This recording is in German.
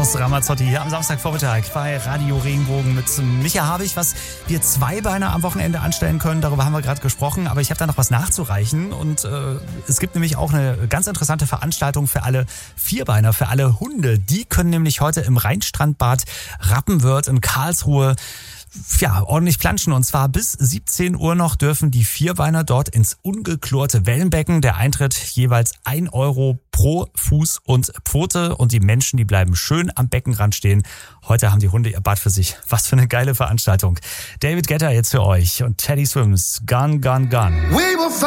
Eros Ramazzotti hier am Samstagvormittag bei Radio Regenbogen mit Micha Habich, was wir Zweibeiner am Wochenende anstellen können. Darüber haben wir gerade gesprochen, aber ich habe da noch was nachzureichen und es gibt nämlich auch eine ganz interessante Veranstaltung für alle Vierbeiner, für alle Hunde. Die können nämlich heute im Rheinstrandbad Rappenwörth in Karlsruhe ordentlich planschen. Und zwar bis 17 Uhr noch dürfen die Vierbeiner dort ins ungeklorte Wellenbecken. Der Eintritt jeweils 1 Euro pro Fuß und Pfote. Und die Menschen, die bleiben schön am Beckenrand stehen. Heute haben die Hunde ihr Bad für sich. Was für eine geile Veranstaltung. David Guetta jetzt für euch und Teddy Swims. Gone, gone, gone.